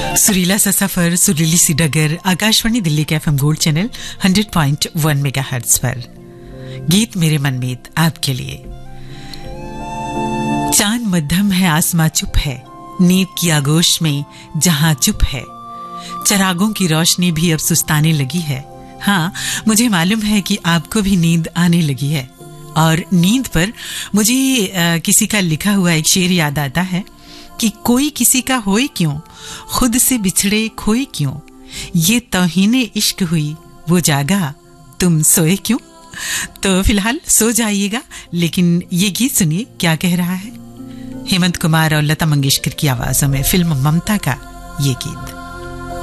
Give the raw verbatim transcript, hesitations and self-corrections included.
सुरीला सा सफर, सुरीली सी डगर, आकाशवाणी दिल्ली के एफएम गोल्ड चैनल सौ पॉइंट एक मेगाहर्ट्ज पर गीत मेरे मनमीत आपके लिए। चांद मध्यम है, आसमां चुप है, नींद की आगोश में जहां चुप है, चरागों की रोशनी भी अब सुस्ताने लगी है। हाँ, मुझे मालूम है कि आपको भी नींद आने लगी है। और नींद पर मुझे आ, किसी का लिखा हुआ एक शेर याद आता है कि कोई किसी का होए क्यों, खुद से बिछड़े खोए क्यों, ये तौहीने इश्क हुई वो जागा, तुम सोए क्यों। तो फिलहाल सो जाइएगा, लेकिन ये गीत सुनिए क्या कह रहा है। हेमंत कुमार और लता मंगेशकर की आवाजों में फिल्म ममता का ये गीत।